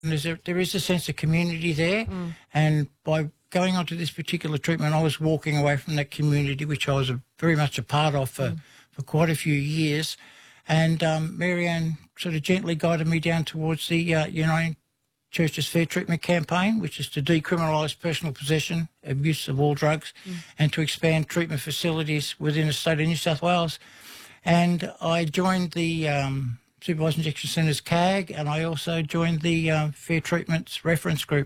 there is a sense of community there, and by going onto this particular treatment, I was walking away from that community, which I was very much a part of for quite a few years. And Marianne sort of gently guided me down towards the Uniting Church's Fair Treatment campaign, which is to decriminalise personal possession, abuse of all drugs, and to expand treatment facilities within the state of New South Wales. And I joined the Supervised Injection Centres CAG, and I also joined the Fair Treatments Reference Group.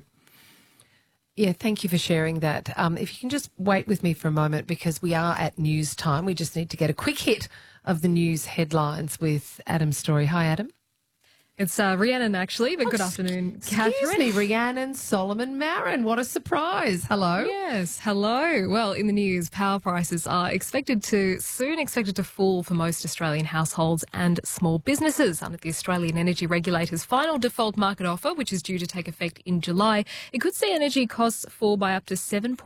Yeah, thank you for sharing that. If you can just wait with me for a moment, because we are at news time. We just need to get a quick hit of the news headlines with Adam Story. Hi, Adam. It's Rhiannon, actually, but good afternoon, Catherine. Excuse me, Rhiannon Solomon Marin. What a surprise. Hello. Yes, hello. Well, in the news, power prices are expected to fall for most Australian households and small businesses. Under the Australian Energy Regulator's final default market offer, which is due to take effect in July, it could see energy costs fall by up to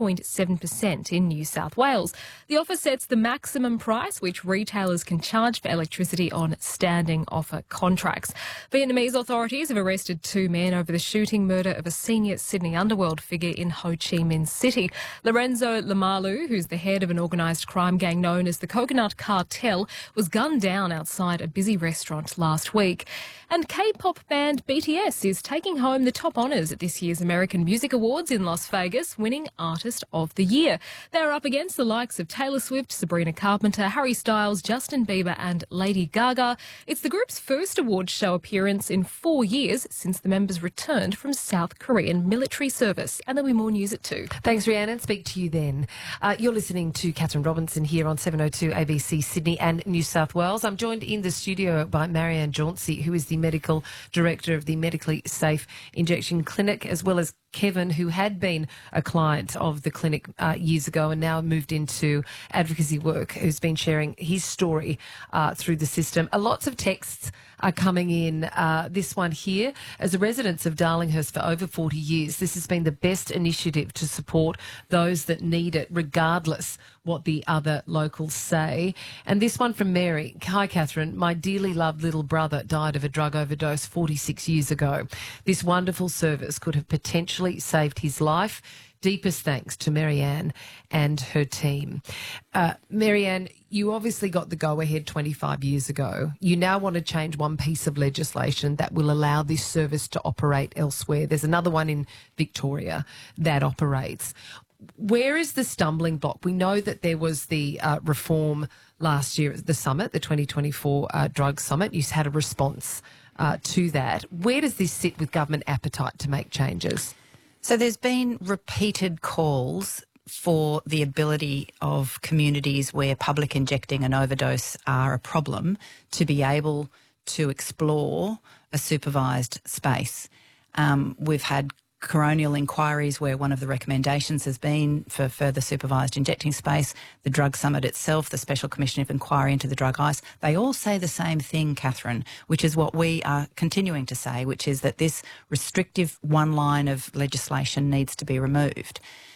7.7% in New South Wales. The offer sets the maximum price which retailers can charge for electricity on standing offer contracts. Vietnamese authorities have arrested 2 men over the shooting murder of a senior Sydney underworld figure in Ho Chi Minh City. Lorenzo Lamalu, who's the head of an organised crime gang known as the Coconut Cartel, was gunned down outside a busy restaurant last week. And K-pop band BTS is taking home the top honours at this year's American Music Awards in Las Vegas, winning Artist of the Year. They're up against the likes of Taylor Swift, Sabrina Carpenter, Harry Styles, Justin Bieber and Lady Gaga. It's the group's first awards show appearance in 4 years since the members returned from South Korean military service. And there'll be more news at 2. Thanks, Rhiannon. Speak to you then. You're listening to Catherine Robinson here on 702 ABC Sydney and New South Wales. I'm joined in the studio by Marianne Jauncey, who is the Medical Director of the Medically Safe Injection Clinic, as well as Kevin, who had been a client of the clinic years ago and now moved into advocacy work, who's been sharing his story through the system. Lots of texts are coming in. This one here, as a resident of Darlinghurst for over 40 years, this has been the best initiative to support those that need it, regardless what the other locals say. And this one from Mary. Hi, Catherine. My dearly loved little brother died of a drug overdose 46 years ago. This wonderful service could have potentially saved his life. Deepest thanks to Marianne and her team. Marianne, you obviously got the go-ahead 25 years ago. You now want to change one piece of legislation that will allow this service to operate elsewhere. There's another one in Victoria that operates. Where is the stumbling block? We know that there was the reform last year at the summit, the 2024 drug summit. You had a response to that. Where does this sit with government appetite to make changes? So there's been repeated calls for the ability of communities where public injecting and overdose are a problem to be able to explore a supervised space. We've had coronial inquiries where one of the recommendations has been for further supervised injecting space. The Drug Summit itself, the Special Commission of Inquiry into the Drug Ice, they all say the same thing, Catherine, which is what we are continuing to say, which is that this restrictive one line of legislation needs to be removed.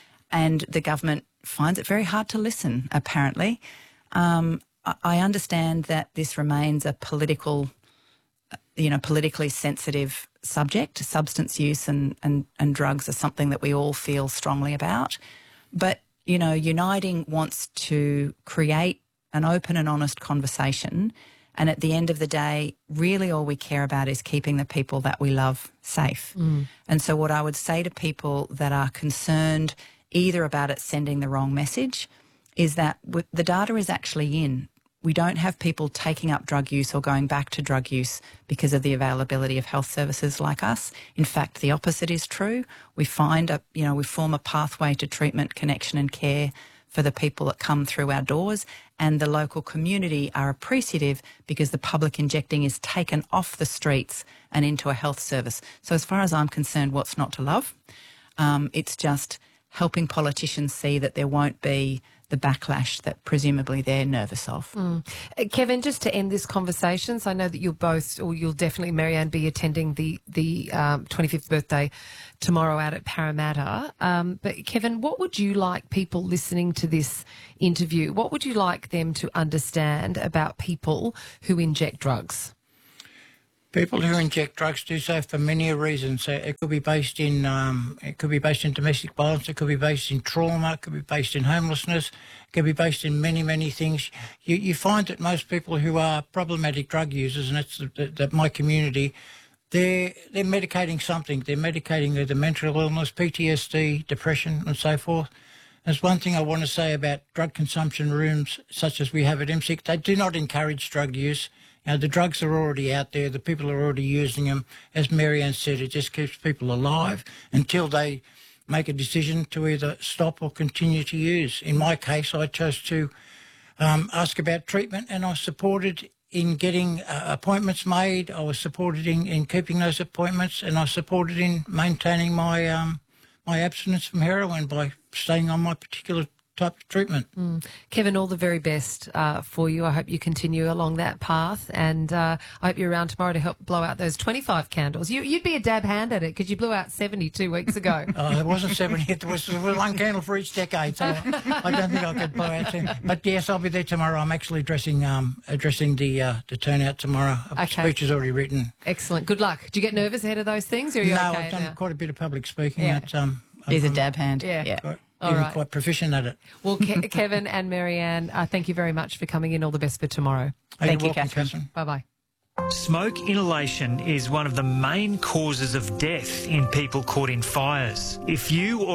And the government finds it very hard to listen, apparently. I understand that this remains a politically sensitive subject. Substance use and drugs are something that we all feel strongly about. But, Uniting wants to create an open and honest conversation. And at the end of the day, really all we care about is keeping the people that we love safe. And so what I would say to people that are concerned either about it sending the wrong message is that the data is actually in. We don't have people taking up drug use or going back to drug use because of the availability of health services like us. In fact, the opposite is true. We form a pathway to treatment, connection and care for the people that come through our doors, and the local community are appreciative because the public injecting is taken off the streets and into a health service. So as far as I'm concerned, what's not to love? It's just helping politicians see that there won't be the backlash that presumably they're nervous of. Kevin, just to end this conversation, so I know that you'll definitely, Marianne, be attending the 25th birthday tomorrow out at Parramatta. But Kevin, what would you like people listening to this interview, what would you like them to understand about people who inject drugs? People who inject drugs do so for many reasons. It could be based in domestic violence. It could be based in trauma. It could be based in homelessness. It could be based in many things. You find that most people who are problematic drug users, and that's my community, they're medicating something. They're medicating either mental illness, PTSD, depression, and so forth. There's one thing I want to say about drug consumption rooms, such as we have at MSIC. They do not encourage drug use. The drugs are already out there. The people are already using them. As Marianne said, it just keeps people alive until they make a decision to either stop or continue to use. In my case, I chose to ask about treatment, and I was supported in getting appointments made. I was supported in keeping those appointments, and I was supported in maintaining my my abstinence from heroin by staying on my particular type of treatment. Kevin, all the very best for you. I hope you continue along that path, and I hope you're around tomorrow to help blow out those 25 candles. You'd be a dab hand at it because you blew out 70 2 weeks ago. It wasn't 70. It was one candle for each decade, so I don't think I could blow out 10. But yes, I'll be there tomorrow. I'm actually addressing the turnout tomorrow. Okay. Speech is already written. Excellent. Good luck. Do you get nervous ahead of those things, or are you No, okay I've done now? quite a bit of public speaking. Yeah. He's a dab hand. Yeah. All Even right. quite proficient at it. Well, Kevin and Marianne, thank you very much for coming in. All the best for tomorrow. Thank You're you, welcome, Catherine. Bye-bye. Smoke inhalation is one of the main causes of death in people caught in fires. If you or